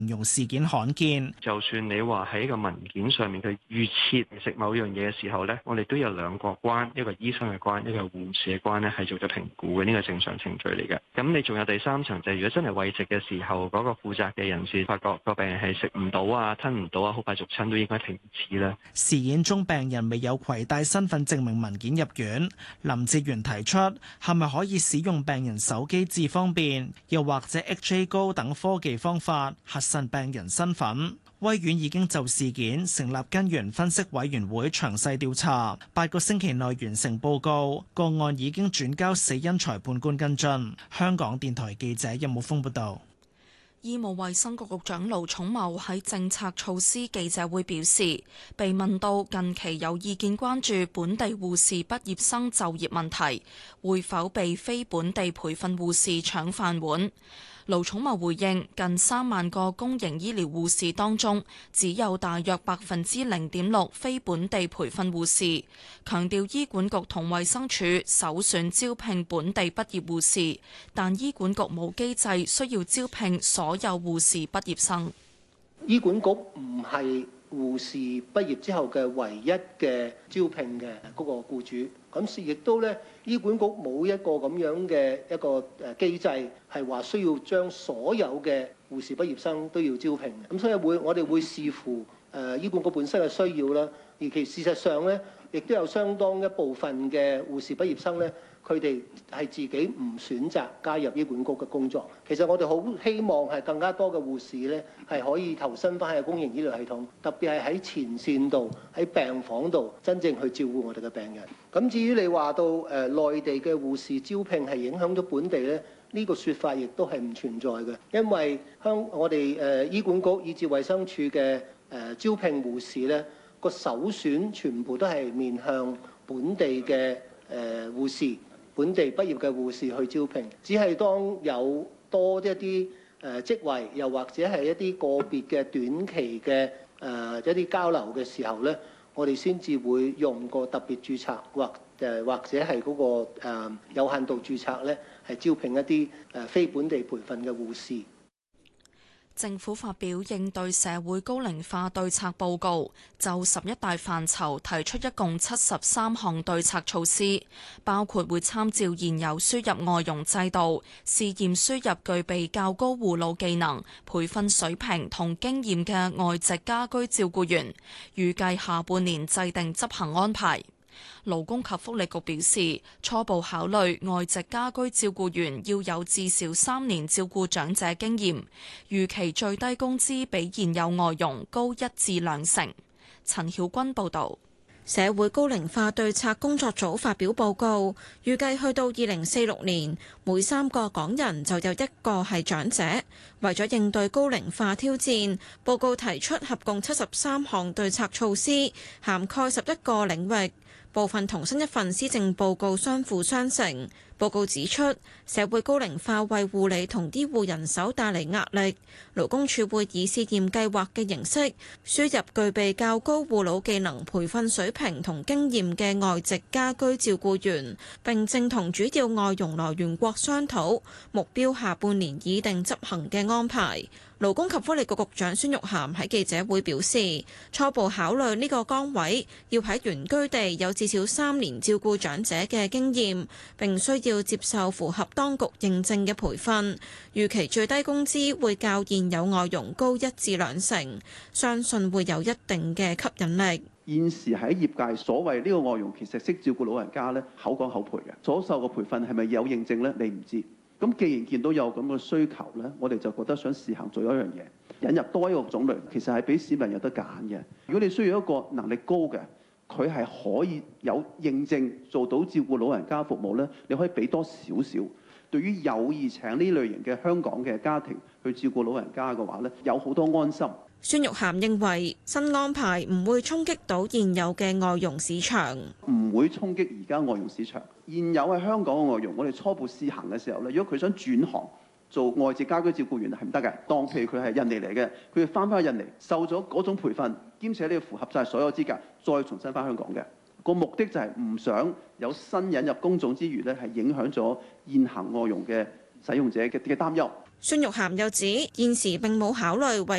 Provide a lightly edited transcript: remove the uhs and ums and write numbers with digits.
形容事件罕見。 就算你話喺個文件上面佢預設食某樣嘢嘅時候呢，我哋都有兩個關，一個醫生嘅關，一個護士嘅關呢係做咗評估嘅，呢個正常程序嚟嘅。咁你仲有第三層就係如果真係餵食嘅時候，嗰個負責嘅人士發覺個病人係食唔到啊、吞唔到啊，好快俗親都應該停止啦。 事件中病人未有攜帶身份證明文件入院，林哲玄提出係咪可以使用病人手機智方便，又或者 HA 高等科技方法核實病人身份。威院已經就事件成立根源分析委員會詳細調查，8個星期內完成報告，個案已經轉交死因裁判官跟進。香港電台記者任武峯報道。 醫務衛生局局長盧寵茂喺政策措施記者會表示，被問到近期有意見關注本地護士畢業生就業問題，會否被非本地培訓護士搶飯碗？盧寵茂回應，近3萬個公營醫療護士當中，只有大約0.6%非本地培訓護士。強調醫管局同衛生署首選招聘本地畢業護士，但醫管局冇機制需要招聘所有護士畢業生。 醫管局唔係護士畢業之後嘅唯一嘅招聘嘅嗰個僱主，咁亦都咧，醫管局冇一個咁樣嘅一個機制，係話需要將所有嘅護士畢業生都要招聘。咁所以我哋會視乎醫管局本身嘅需要啦，而其事實上咧，亦都有相當一部分嘅護士畢業生咧，佢哋係自己唔選擇加入醫管局嘅工作。其實我哋好希望係更加多嘅護士咧，係可以投身翻喺公營醫療系統，特別係喺前線度、喺病房度真正去照顧我哋嘅病人。咁至於你話到內地嘅護士招聘係影響咗本地咧，呢個説法亦都係唔存在嘅，因為我哋醫管局以至衛生署嘅招聘護士咧，個首選全部都係面向本地嘅護士。本地畢業嘅護士去招聘，只係當有多一啲職位，又或者係一啲個別嘅短期嘅一啲交流嘅時候咧，我哋先至會用個特別註冊或者係嗰個有限度註冊咧，係招聘一啲非本地培訓嘅護士。 政府發表應對社會高齡化對策報告，就11大範疇提出一共73項對策措施，包括會參照現有輸入外傭制度，試驗輸入具備較高護老技能、培訓水平同經驗嘅外籍家居照顧員，預計下半年制定執行安排。勞工及福利局表示，初步考慮外籍家居照顧員要有至少3年照顧長者經驗，預期最低工資比現有外傭高1至2成。陳曉君報導。 社會高齡化對策工作組發表報告，預計去到2046年，每3個港人就有1個係長者。為咗應對高齡化挑戰，報告提出合共73項對策措施，涵蓋11個領域。部分同新一份施政報告相輔相成。報告指出，社會高齡化為護理同醫護人手帶嚟壓力，勞工處會以試驗計劃嘅形式，輸入具備較高護老技能、培訓水平同經驗嘅外籍家居照顧員，並正同主要外傭來源國商討，目標下半年擬定執行嘅安排。勞工及福利局局長孫玉菡喺記者會表示，初步考慮呢個崗位要喺原居地有至少3年照顧長者嘅經驗，並需要接受符合當局認證嘅培訓。預期最低工資會較現有外傭高1至2成，相信會有一定嘅吸引力。 現時喺業界所謂呢個外傭其實識照顧老人家呢，口講口賠嘅，所受嘅培訓係咪有認證呢？你唔知。咁既然見到有咁嘅需求咧，我哋就覺得想試行做一樣嘢，引入多一個種類，其實係俾市民有得揀嘅。如果你需要一個能力高嘅，佢係可以有認證做到照顧老人家服務咧，你可以俾多少少。對於有意請呢類型嘅香港嘅家庭去照顧老人家嘅話咧，有好多安心。 孫玉菡認為新安排唔會衝擊到現有嘅外傭市場， 唔會衝擊而家外傭市場。現有喺香港嘅外傭，我哋初步試行嘅時候咧，如果佢想轉行做外籍家居照顧員係唔得嘅。當譬如佢係印尼嚟嘅，佢要翻返去印尼受咗嗰種培訓，兼且你要符合晒所有資格，再重新翻香港嘅。個目的就係唔想有新引入工種之餘咧，係影響咗現行外傭嘅使用者嘅擔憂。 孫玉菡又指，現時並冇考慮為